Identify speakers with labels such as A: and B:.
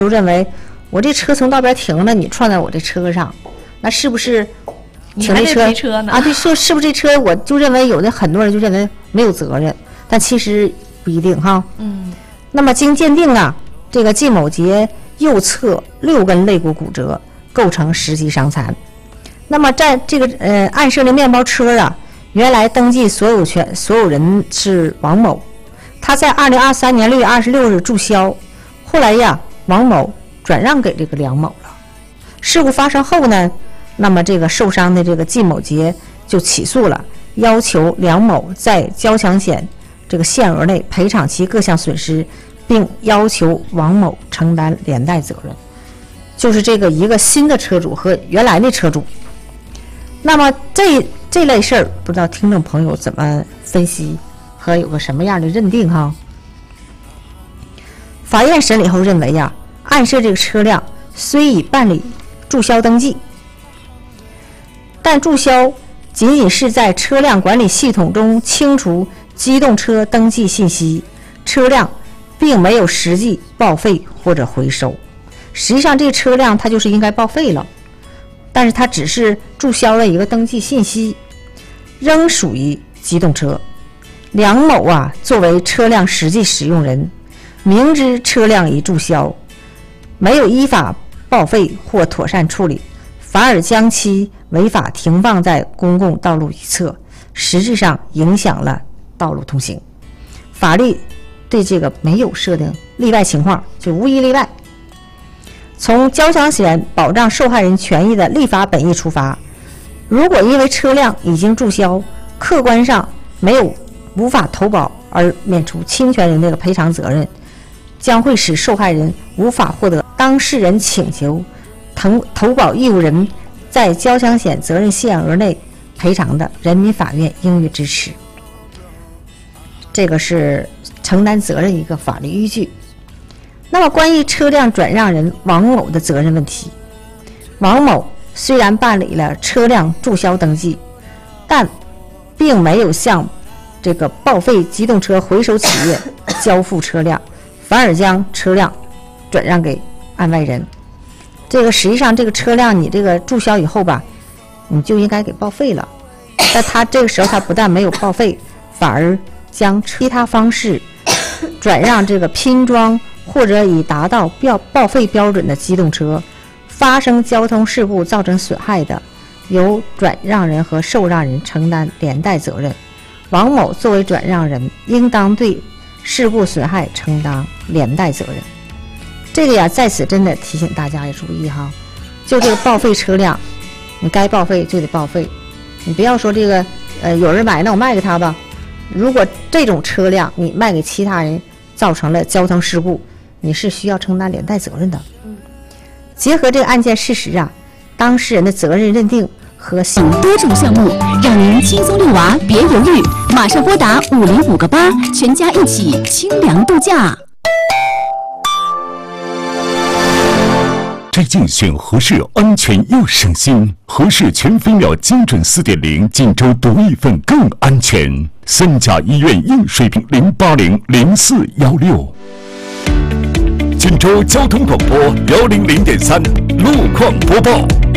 A: 就认为我这车从道边停了，你撞在我这车上，那是不是停这车？
B: 赔车呢？
A: 啊，对，是不是这车？我就认为有的很多人就认为没有责任，但其实不一定哈。那么经鉴定啊，这个靳某杰右侧6根肋骨骨折，构成实际伤残。那么在这个案涉的面包车啊，原来登记所有人是王某，他在2023年6月26日注销，后来呀，王某转让给这个梁某了。事故发生后呢，那么这个受伤的这个靳某杰就起诉了，要求梁某在交强险这个限额内赔偿其各项损失，并要求王某承担连带责任。就是这个一个新的车主和原来的车主。那么这类事儿，不知道听众朋友怎么分析和有个什么样的认定哈？法院审理后认为呀，案涉这个车辆虽已办理注销登记，但注销仅仅是在车辆管理系统中清除机动车登记信息，车辆并没有实际报废或者回收。实际上这个车辆它就是应该报废了，但是它只是注销了一个登记信息，仍属于机动车。梁某啊，作为车辆实际使用人，明知车辆已注销，没有依法报废或妥善处理，反而将其违法停放在公共道路一侧，实质上影响了道路通行。法律对这个没有设定例外情况，就无一例外。从交强险保障受害人权益的立法本意出发，如果因为车辆已经注销，客观上无法投保而免除侵权人的赔偿责任，将会使受害人无法获得当事人请求投保义务人在交强险责任限额内赔偿的，人民法院应予支持。这个是承担责任一个法律依据。那么关于车辆转让人王某的责任问题，王某虽然办理了车辆注销登记，但并没有向这个报废机动车回收企业交付车辆，反而将车辆转让给案外人。这个实际上这个车辆你这个注销以后吧，你就应该给报废了，但他这个时候他不但没有报废，反而将其他方式转让这个拼装或者已达到报废标准的机动车，发生交通事故造成损害的，由转让人和受让人承担连带责任。王某作为转让人，应当对事故损害承担连带责任。这个呀，在此真的提醒大家要注意哈，就这个报废车辆，你该报废就得报废，你不要说这个有人买，那我卖给他吧。如果这种车辆你卖给其他人，造成了交通事故，你是需要承担连带责任的。结合这个案件事实啊，当事人的责任认定和
C: 多种项目，让您轻松遛娃，别犹豫，马上拨打50588，全家一起清凉度假。
D: 摘镜选合适，安全又省心。合适全飞秒精准4.0，锦州独一份更安全。3甲医院硬水平0800416。锦州交通广播100.3路况播报。